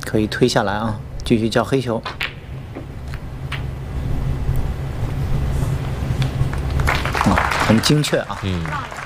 可以推下来啊，继续叫黑球。很精确啊。